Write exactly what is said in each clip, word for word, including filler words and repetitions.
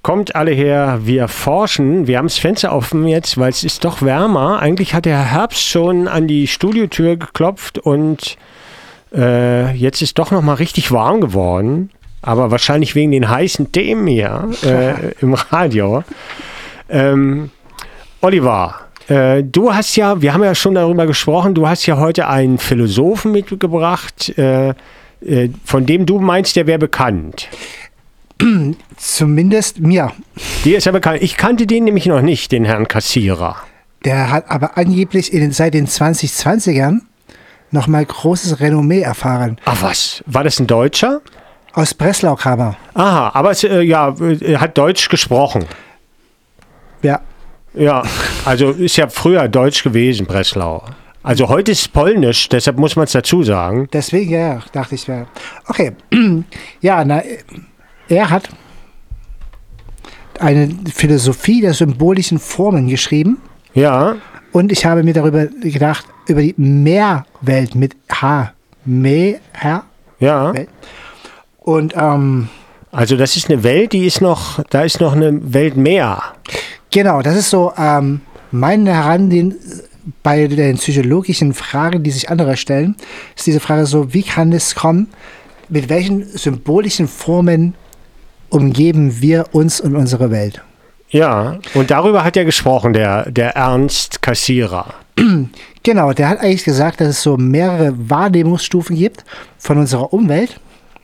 kommt alle her, wir forschen. Wir haben das Fenster offen jetzt, weil es ist doch wärmer. Eigentlich hat der Herbst schon an die Studiotür geklopft und äh, jetzt ist doch noch mal richtig warm geworden. Aber wahrscheinlich wegen den heißen Themen hier äh, im Radio. Ähm, Oliver, äh, du hast ja, wir haben ja schon darüber gesprochen, du hast ja heute einen Philosophen mitgebracht, äh, äh, von dem du meinst, der wäre bekannt. Zumindest mir. Dir ist er bekannt. Ich kannte den nämlich noch nicht, den Herrn Kassierer. Der hat aber angeblich in den, seit den zwanzig zwanzigern nochmal großes Renommee erfahren. Ach was, war das ein Deutscher? Aus Breslau kam er. Aha, aber es, äh, ja, er hat Deutsch gesprochen. Ja. Ja, also ist ja früher Deutsch gewesen, Breslau. Also heute ist es Polnisch, deshalb muss man es dazu sagen. Deswegen, ja, dachte ich mir. Okay, ja, na, er hat eine Philosophie der symbolischen Formen geschrieben. Ja. Und ich habe mir darüber gedacht, über die Meerwelt mit H. Meer. Ja. Welt. Und, ähm, also das ist eine Welt, die ist noch, da ist noch eine Welt mehr. Genau, das ist so ähm, mein Herangehen bei den psychologischen Fragen, die sich andere stellen, ist diese Frage so, wie kann es kommen, mit welchen symbolischen Formen umgeben wir uns und unsere Welt? Ja, und darüber hat er gesprochen, der, der Ernst Kassierer. Genau, der hat eigentlich gesagt, dass es so mehrere Wahrnehmungsstufen gibt von unserer Umwelt.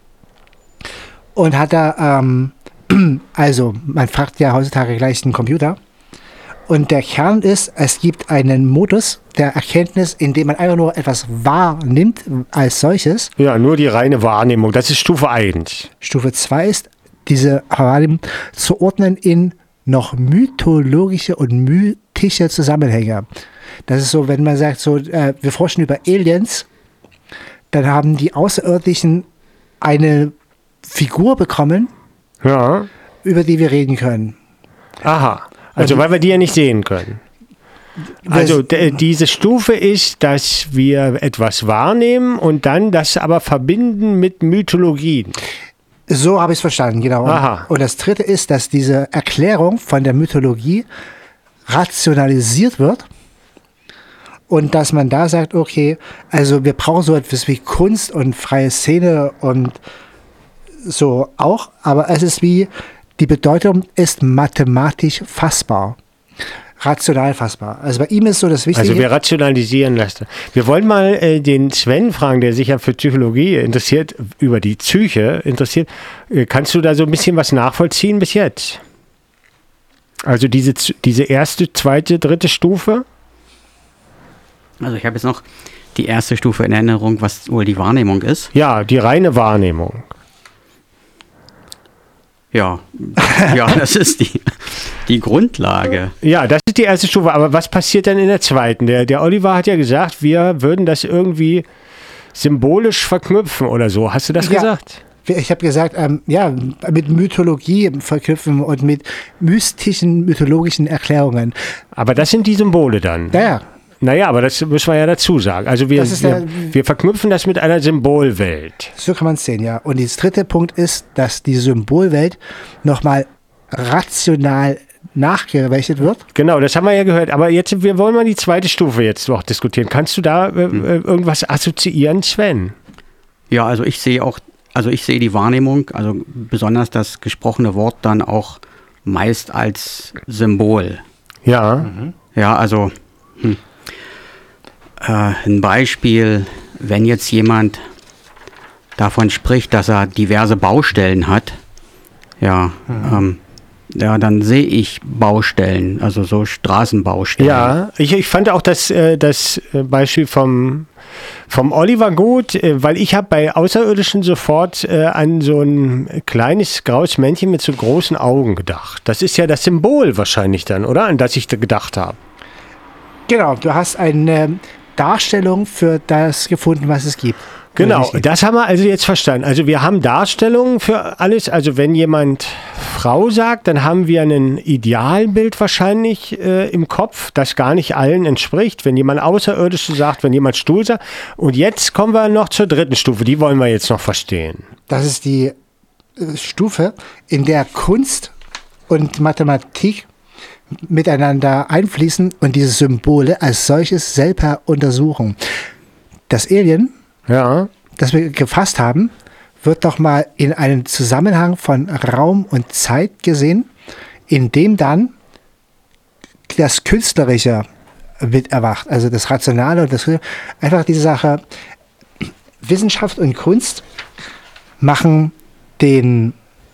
Und hat da, ähm, also man fragt ja heutzutage gleich einen Computer. Und der Kern ist, es gibt einen Modus der Erkenntnis, in dem man einfach nur etwas wahrnimmt als solches. Ja, nur die reine Wahrnehmung, das ist Stufe eins. Stufe zwei ist, diese Wahrnehmung zu ordnen in noch mythologische und mythische Zusammenhänge. Das ist so, wenn man sagt, so, äh, wir forschen über Aliens, dann haben die Außerirdischen eine Figur bekommen, ja, über die wir reden können. Aha, also weil wir die ja nicht sehen können. Also d- diese Stufe ist, dass wir etwas wahrnehmen und dann das aber verbinden mit Mythologien. So habe ich es verstanden, genau. Aha. Und das dritte ist, dass diese Erklärung von der Mythologie rationalisiert wird und dass man da sagt, okay, also wir brauchen so etwas wie Kunst und freie Szene und so auch, aber es ist wie, die Bedeutung ist mathematisch fassbar, rational fassbar. Also bei ihm ist so das Wichtige. Also wir rationalisieren lassen. Wir wollen mal äh, den Sven fragen, der sich ja für Psychologie interessiert, über die Psyche interessiert. Äh, kannst du da so ein bisschen was nachvollziehen bis jetzt? Also diese, diese erste, zweite, dritte Stufe? Also ich habe jetzt noch die erste Stufe in Erinnerung, was wohl die Wahrnehmung ist. Ja, die reine Wahrnehmung. Ja, ja, das ist die, die Grundlage. Ja, das ist die erste Stufe. Aber was passiert dann in der zweiten? Der, der Oliver hat ja gesagt, wir würden das irgendwie symbolisch verknüpfen oder so. Hast du das Ja. gesagt? Ich habe gesagt, ähm, ja, mit Mythologie verknüpfen und mit mystischen, mythologischen Erklärungen. Aber das sind die Symbole dann. Naja, Naja, aber das müssen wir ja dazu sagen. Also wir, Das ist wir, der- wir verknüpfen das mit einer Symbolwelt. so kann man es sehen, ja. Und der dritte Punkt ist, dass die Symbolwelt nochmal rational nachgerechnet wird. Genau, das haben wir ja gehört. Aber jetzt, wir wollen mal die zweite Stufe jetzt noch diskutieren. Kannst du da äh, Hm. äh, irgendwas assoziieren, Sven? Ja, also ich sehe auch, also ich sehe die Wahrnehmung, also besonders das gesprochene Wort dann auch meist als Symbol. Ja. Ja, also hm. äh, ein Beispiel, wenn jetzt jemand davon spricht, dass er diverse Baustellen hat, ja, ähm, ja, dann sehe ich Baustellen, also so Straßenbaustellen. Ja, ich, ich fand auch das, äh, das äh, Beispiel vom, vom Oliver gut, äh, weil ich habe bei Außerirdischen sofort äh, an so ein kleines graues Männchen mit so großen Augen gedacht. Das ist ja das Symbol wahrscheinlich dann, oder? An das ich da gedacht habe. Genau, du hast eine Darstellung für das gefunden, was es gibt. Genau, Richtig. das haben wir also jetzt verstanden. Also wir haben Darstellungen für alles. Also wenn jemand Frau sagt, dann haben wir ein Idealbild wahrscheinlich äh, im Kopf, das gar nicht allen entspricht. Wenn jemand Außerirdische sagt, wenn jemand Stuhl sagt. Und jetzt kommen wir noch zur dritten Stufe. Die wollen wir jetzt noch verstehen. Das ist die äh, Stufe, in der Kunst und Mathematik miteinander einfließen und diese Symbole als solches selber untersuchen. Das Alien, Ja. das wir gefasst haben, wird doch mal in einen Zusammenhang von Raum und Zeit gesehen, in dem dann das Künstlerische mit erwacht, also das Rationale und das einfach diese Sache. Wissenschaft und Kunst machen den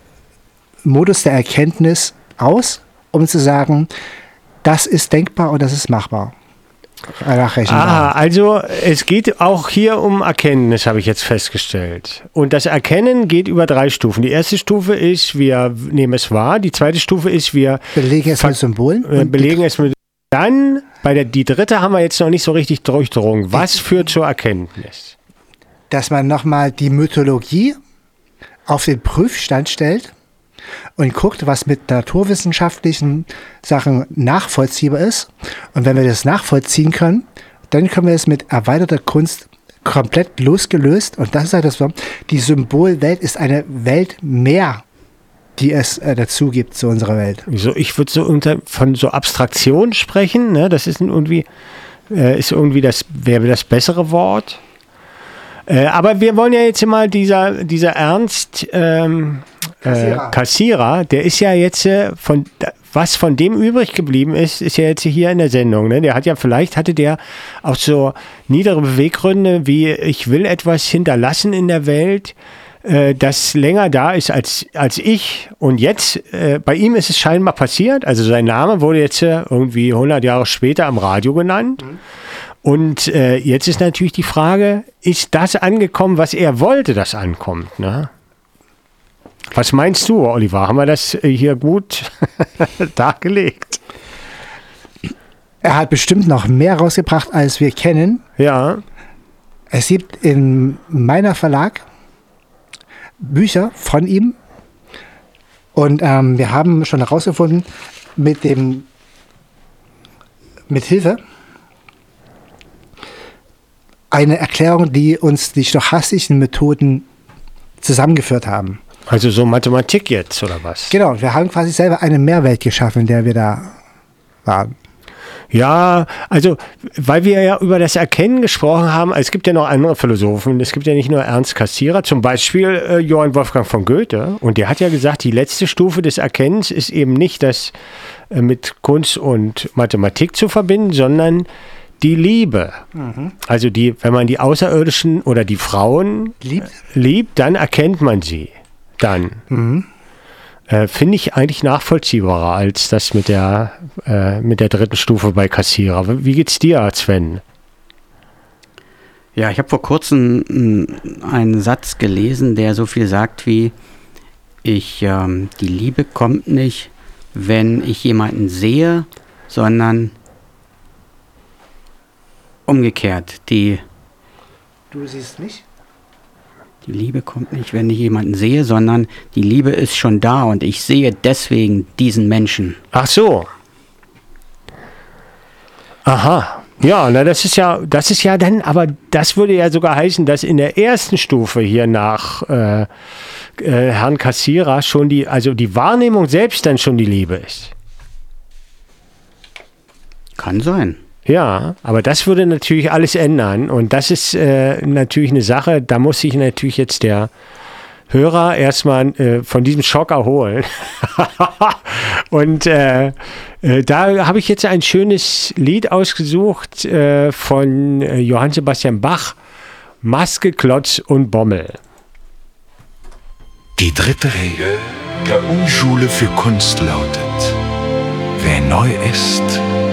Modus der Erkenntnis aus, um zu sagen, das ist denkbar und das ist machbar. Nachrechenbar. Ah, also es geht auch hier um Erkenntnis, habe ich jetzt festgestellt. Und das Erkennen geht über drei Stufen. Die erste Stufe ist, wir nehmen es wahr. Die zweite Stufe ist, wir belegen es mit Symbolen. äh, belegen es mit. Dann, bei der die dritte haben wir jetzt noch nicht so richtig durchdrungen. Was führt zur Erkenntnis? Dass man nochmal die Mythologie auf den Prüfstand stellt und guckt, was mit naturwissenschaftlichen Sachen nachvollziehbar ist. Und wenn wir das nachvollziehen können, dann können wir es mit erweiterter Kunst komplett losgelöst. Und das ist halt das, die Symbolwelt ist eine Welt mehr, die es äh, dazu gibt zu unserer Welt. So, ich würde so unter, von so Abstraktion sprechen. Ne? Das ist irgendwie, äh, ist irgendwie das, wäre das bessere Wort. Äh, aber wir wollen ja jetzt mal dieser, dieser Ernst ähm, Kassierer. Äh, Kassierer, der ist ja jetzt äh, von was von dem übrig geblieben ist, ist ja jetzt hier in der Sendung. Ne? Der hat ja, vielleicht hatte der auch so niedere Beweggründe, wie ich will etwas hinterlassen in der Welt, äh, das länger da ist als, als ich. Und jetzt, äh, bei ihm ist es scheinbar passiert. Also sein Name wurde jetzt äh, irgendwie hundert Jahre später am Radio genannt. Mhm. Und äh, jetzt ist natürlich die Frage, ist das angekommen, was er wollte, dass ankommt? Ne? Was meinst du, Oliver? Haben wir das hier gut dargelegt? Er hat bestimmt noch mehr rausgebracht, als wir kennen. Ja. Es gibt in meiner Verlag Bücher von ihm. Und ähm, wir haben schon herausgefunden, mit dem mit Hilfe eine Erklärung, die uns die stochastischen Methoden zusammengeführt haben. Also so Mathematik jetzt, oder was? Genau, wir haben quasi selber eine Mehrwelt geschaffen, in der wir da waren. Ja, also, weil wir ja über das Erkennen gesprochen haben, es gibt ja noch andere Philosophen, es gibt ja nicht nur Ernst Kassierer, zum Beispiel äh, Johann Wolfgang von Goethe, und der hat ja gesagt, die letzte Stufe des Erkennens ist eben nicht das äh, mit Kunst und Mathematik zu verbinden, sondern die Liebe. Mhm. Also die, wenn man die Außerirdischen oder die Frauen liebt, liebt dann erkennt man sie. Dann. Mhm. Äh, finde ich eigentlich nachvollziehbarer als das mit der, äh, mit der dritten Stufe bei Kassierer. Wie geht's dir, Sven? Ja, ich habe vor kurzem einen Satz gelesen, der so viel sagt wie, ich, ähm, die Liebe kommt nicht, wenn ich jemanden sehe, sondern umgekehrt. Die, du siehst mich? Die Liebe kommt nicht, wenn ich jemanden sehe, sondern die Liebe ist schon da und ich sehe deswegen diesen Menschen. Ach so. Aha. Ja, na das ist ja, das ist ja dann, aber das würde ja sogar heißen, dass in der ersten Stufe hier nach äh, äh, Herrn Kassierer schon die, also die Wahrnehmung selbst dann schon die Liebe ist. Kann sein. Ja, aber das würde natürlich alles ändern und das ist äh, natürlich eine Sache, da muss sich natürlich jetzt der Hörer erstmal äh, von diesem Schock erholen. Und äh, äh, da habe ich jetzt ein schönes Lied ausgesucht äh, von äh, Johann Sebastian Bach, Maske, Klotz und Bommel. Die dritte Regel der Unschule für Kunst lautet, wer neu ist,